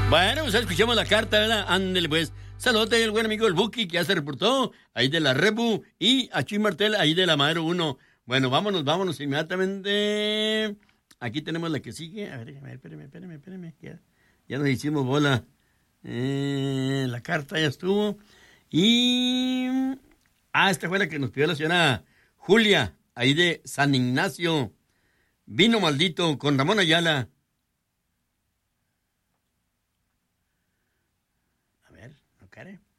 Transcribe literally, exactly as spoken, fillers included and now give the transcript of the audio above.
Bueno, pues escuchamos la carta, ¿verdad? Ándele, pues. Saludos al buen amigo el Buki, que ya se reportó, ahí de la Rebu, y a Chuy Martel, ahí de la Madero uno. Bueno, vámonos, vámonos inmediatamente. Aquí tenemos la que sigue. A ver, a ver, espérame, espérame, espérame. Ya, ya nos hicimos bola. Eh, la carta ya estuvo. Y... Ah, esta fue la que nos pidió la señora Julia, ahí de San Ignacio. Vino maldito, con Ramón Ayala. A ver, no care.